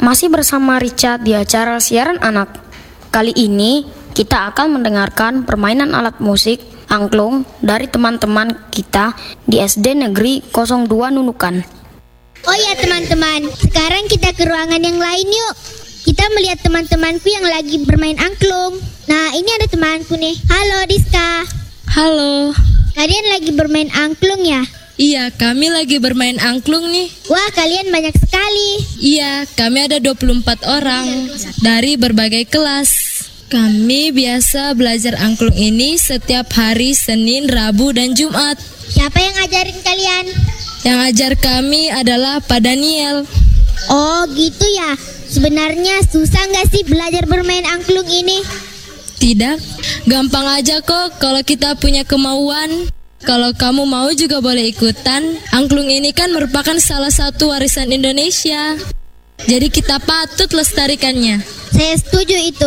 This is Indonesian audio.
Masih bersama Richard di acara siaran anak. Kali ini kita akan mendengarkan permainan alat musik angklung dari teman-teman kita di SD Negeri 02 Nunukan. Oh ya teman-teman, sekarang kita ke ruangan yang lain yuk. Kita melihat teman-temanku yang lagi bermain angklung. Nah, ini ada temanku nih. Halo Diska. Halo. Kalian lagi bermain angklung ya? Iya, kami lagi bermain angklung nih. Wah, kalian banyak sekali. Iya, kami ada 24 orang dari berbagai kelas. Kami biasa belajar angklung ini setiap hari Senin, Rabu, dan Jumat. Siapa yang ngajarin kalian? Yang ajar kami adalah Pak Daniel. Oh gitu ya. Sebenarnya susah nggak sih belajar bermain angklung ini? Tidak, gampang aja kok kalau kita punya kemauan. Kalau kamu mau juga boleh ikutan. Angklung ini kan merupakan salah satu warisan Indonesia. Jadi kita patut lestarikannya. Saya setuju itu.